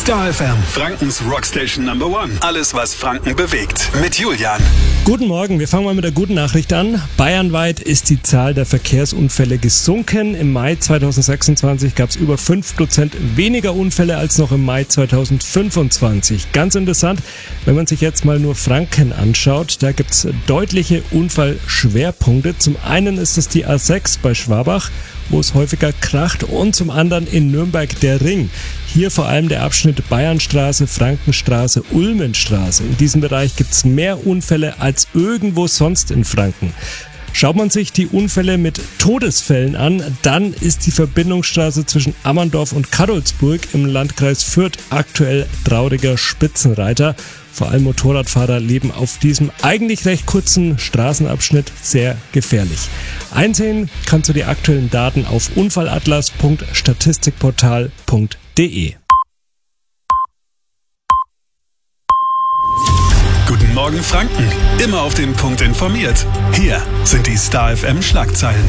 Star FM, Frankens Rockstation Number One. Alles, was Franken bewegt. Mit Julian. Guten Morgen, wir fangen mal mit der guten Nachricht an. Bayernweit ist die Zahl der Verkehrsunfälle gesunken. Im Mai 2026 gab es über 5% weniger Unfälle als noch im Mai 2025. Ganz interessant, wenn man sich jetzt mal nur Franken anschaut, da gibt es deutliche Unfallschwerpunkte. Zum einen ist es die A6 bei Schwabach, wo es häufiger kracht, und zum anderen in Nürnberg der Ring. Hier vor allem der Abschnitt Bayernstraße, Frankenstraße, Ulmenstraße. In diesem Bereich gibt es mehr Unfälle als irgendwo sonst in Franken. Schaut man sich die Unfälle mit Todesfällen an, dann ist die Verbindungsstraße zwischen Ammerndorf und Kadolsburg im Landkreis Fürth aktuell trauriger Spitzenreiter. Vor allem Motorradfahrer leben auf diesem eigentlich recht kurzen Straßenabschnitt sehr gefährlich. Einsehen kannst du die aktuellen Daten auf unfallatlas.statistikportal.de. Guten Morgen Franken. Immer auf den Punkt informiert. Hier sind die Star FM Schlagzeilen.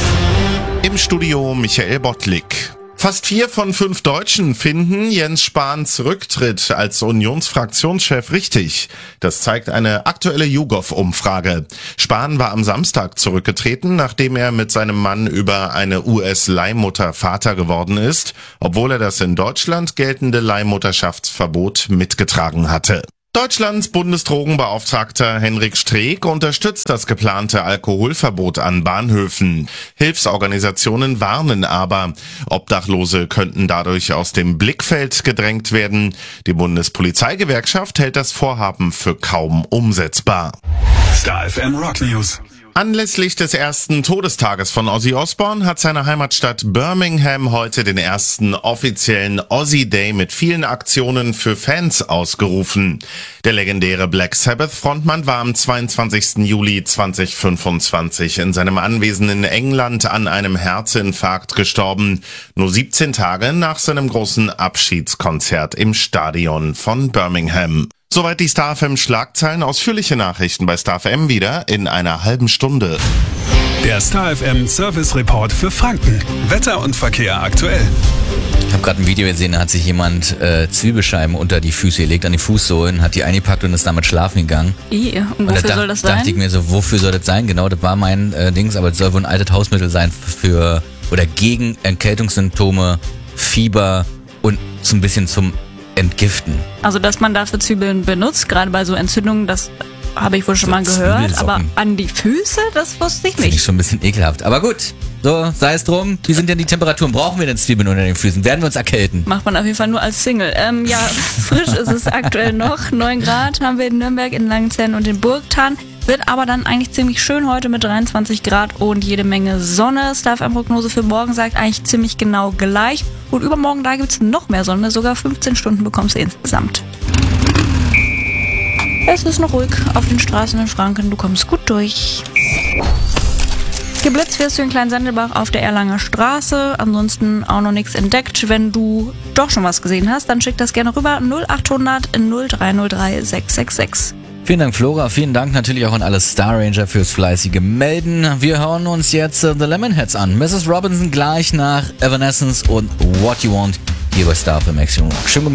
Im Studio Michael Bottlik. Fast 4 von 5 Deutschen finden Jens Spahns Rücktritt als Unionsfraktionschef richtig. Das zeigt eine aktuelle YouGov-Umfrage. Spahn war am Samstag zurückgetreten, nachdem er mit seinem Mann über eine US-Leihmutter Vater geworden ist, obwohl er das in Deutschland geltende Leihmutterschaftsverbot mitgetragen hatte. Deutschlands Bundesdrogenbeauftragter Henrik Streeck unterstützt das geplante Alkoholverbot an Bahnhöfen. Hilfsorganisationen warnen aber, Obdachlose könnten dadurch aus dem Blickfeld gedrängt werden. Die Bundespolizeigewerkschaft hält das Vorhaben für kaum umsetzbar. Star FM Rock News. Anlässlich des ersten Todestages von Ozzy Osbourne hat seine Heimatstadt Birmingham heute den ersten offiziellen Ozzy Day mit vielen Aktionen für Fans ausgerufen. Der legendäre Black Sabbath-Frontmann war am 22. Juli 2025 in seinem Anwesen in England an einem Herzinfarkt gestorben, nur 17 Tage nach seinem großen Abschiedskonzert im Stadion von Birmingham. Soweit die Star FM Schlagzeilen. Ausführliche Nachrichten bei Star FM wieder in einer halben Stunde. Der Star FM Service Report für Franken. Wetter und Verkehr aktuell. Ich habe gerade ein Video gesehen, da hat sich jemand Zwiebelscheiben unter die Füße gelegt, an die Fußsohlen, hat die eingepackt und ist damit schlafen gegangen. Und wofür soll das sein? Dachte ich mir so, wofür soll das sein? Genau, das war mein Dings, aber es soll wohl ein altes Hausmittel sein für oder gegen Erkältungssymptome, Fieber und so ein bisschen zum Entgiften. Also, dass man dafür Zwiebeln benutzt, gerade bei so Entzündungen, das habe ich wohl schon mal gehört. Aber an die Füße, das wusste ich nicht. Finde ich schon ein bisschen ekelhaft. Aber gut, so, sei es drum. Wie sind denn die Temperaturen? Brauchen wir denn Zwiebeln unter den Füßen? Werden wir uns erkälten? Macht man auf jeden Fall nur als Single. Ja, frisch ist es aktuell noch. 9 Grad haben wir in Nürnberg, in Langenzenn und in Burgthann. Wird aber dann eigentlich ziemlich schön heute mit 23 Grad und jede Menge Sonne. Star FM-Prognose für morgen sagt eigentlich ziemlich genau gleich. Und übermorgen, da gibt es noch mehr Sonne. Sogar 15 Stunden bekommst du insgesamt. Es ist noch ruhig auf den Straßen in Franken. Du kommst gut durch. Geblitzt wirst du in Kleinsendelbach auf der Erlanger Straße. Ansonsten auch noch nichts entdeckt. Wenn du doch schon was gesehen hast, dann schick das gerne rüber. 0800 0303 666. Vielen Dank, Flora. Vielen Dank natürlich auch an alle Star Ranger fürs fleißige Melden. Wir hören uns jetzt The Lemonheads an. Mrs. Robinson gleich nach Evanescence und What You Want hier bei Star FM Action Rock. Schönen guten Morgen.